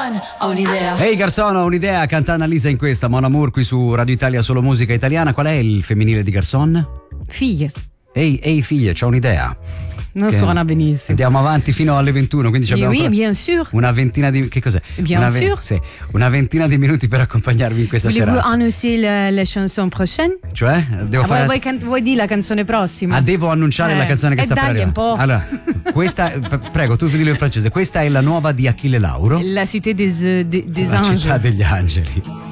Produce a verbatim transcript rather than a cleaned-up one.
garçon, ho un'idea. Ehi hey Garçon, ho un'idea, canta Annalisa in questa Mon Amour qui su Radio Italia Solo Musica Italiana. Qual è il femminile di Garçon? Figlie. Ehi, ehi figlie, c'ho un'idea. Non Che suona benissimo. Andiamo avanti fino alle ventuno, quindi ci abbiamo Oui, ancora bien sûr. una ventina di che cos'è? Bien una sûr. Sì, una ventina di minuti per accompagnarvi in questa Voulez-vous serata. annoncer le, le chansons prochaines? Cioè, devo Ah, fare vuoi, vuoi, vuoi dire la canzone prossima? Ah, devo annunciare Eh, la canzone che eh, sta per dai, arrivare. un po'. Allora, questa p- prego, tu dillo in francese. Questa è la nuova di Achille Lauro. La cité des, euh, des, des La anges. città degli angeli.